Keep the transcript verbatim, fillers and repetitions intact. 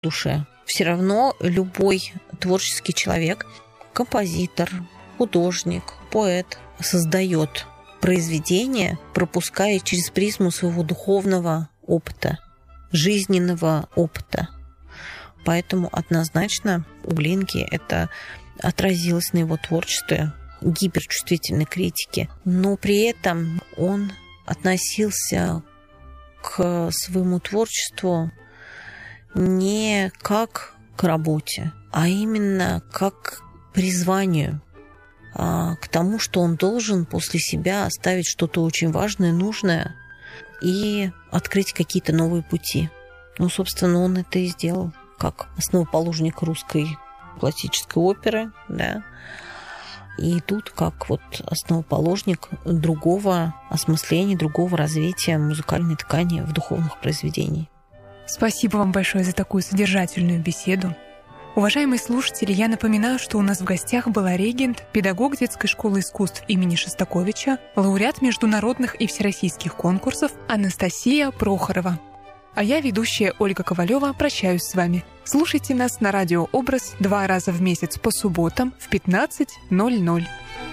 душе. Все равно любой творческий человек, композитор, художник, поэт создает произведение, пропуская через призму своего духовного опыта, жизненного опыта. Поэтому однозначно у Глинки это отразилось на его творчестве, гиперчувствительной критике. Но при этом он относился к своему творчеству не как к работе, а именно как к призванию, к тому, что он должен после себя оставить что-то очень важное, нужное и открыть какие-то новые пути. Ну, собственно, он это и сделал, как основоположник русской классической оперы, да, и тут как вот основоположник другого осмысления, другого развития музыкальной ткани в духовных произведениях. Спасибо вам большое за такую содержательную беседу. Уважаемые слушатели, я напоминаю, что у нас в гостях была регент, педагог детской школы искусств имени Шостаковича, лауреат международных и всероссийских конкурсов Анастасия Прохорова. А я, ведущая Ольга Ковалева, прощаюсь с вами. Слушайте нас на радио «Образ» два раза в месяц по субботам в пятнадцать ноль ноль.